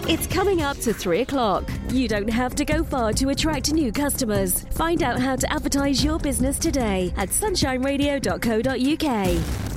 It's coming up to 3 o'clock. You don't have to go far to attract new customers. Find out how to advertise your business today at sunshineradio.co.uk.